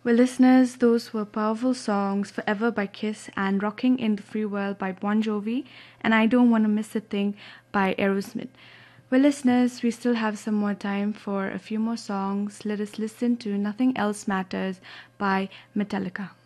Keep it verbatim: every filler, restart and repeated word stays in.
Well, listeners, those were powerful songs, Forever by Kiss and Rocking in the Free World by Bon Jovi, and I Don't Want to Miss a Thing by Aerosmith. Well, listeners, we still have some more time for a few more songs. Let us listen to Nothing Else Matters by Metallica.